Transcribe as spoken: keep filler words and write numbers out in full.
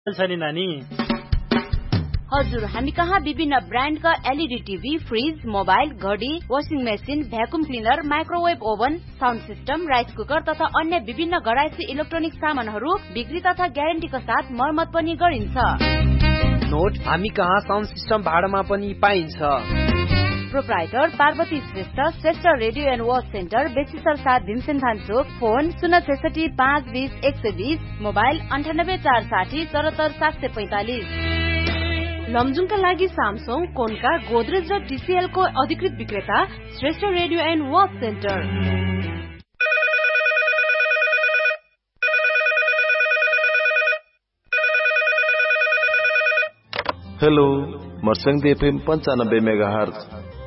छ नि नानी। हजुर, हामी कहाँ विभिन्न ब्रान्डका एलईडी टिभी, फ्रिज, मोबाइल, घडी, washing machine, vacuum cleaner, microwave oven, sound system, rice cooker तथा अन्य विभिन्न घरायसी इलेक्ट्रोनिक सामानहरू बिक्री तथा ग्यारेन्टीका साथ मर्मत पनि गरिन्छ। नोट, हामी कहाँ साउन्ड सिस्टम भाडामा पनि पाइन्छ। Proprietor Parvati Shrestha, Shrestha radio and watch centre, बेसिसर सात भीमसेन चोक, फोन शून्य छैसठी पाँच बीस एक सय बीस, मोबाइल अन्ठानब्बे चार साठी चौहत्तर सात सय पैंतालिस। लमजुङका लागि सामसङ, कोन्का, गोदरेज र टीसीएल को अधिकृत विक्रेता Shrestha radio and watch centre. Hello, मर्सङ FM पन्चानब्बे मेगा हर्ज